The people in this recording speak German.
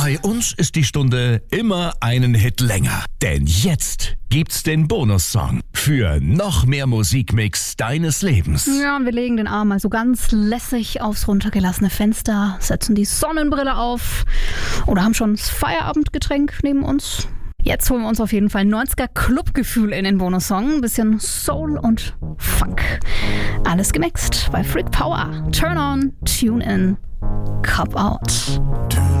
Bei uns ist die Stunde immer einen Hit länger. Denn jetzt gibt's den Bonussong für noch mehr Musikmix deines Lebens. Ja, und wir legen den Arm mal so ganz lässig aufs runtergelassene Fenster, setzen die Sonnenbrille auf oder haben schon das Feierabendgetränk neben uns. Jetzt holen wir uns auf jeden Fall 90er Clubgefühl in den Bonussong. Ein bisschen Soul und Funk. Alles gemixt bei Freak Power. Turn on, tune in, cop out.